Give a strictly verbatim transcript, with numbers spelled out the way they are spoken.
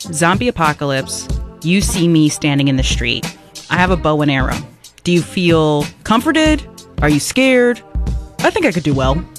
Zombie apocalypse. You see me standing in the street. I have a bow and arrow. Do you feel comforted? Are you scared? I think I could do well.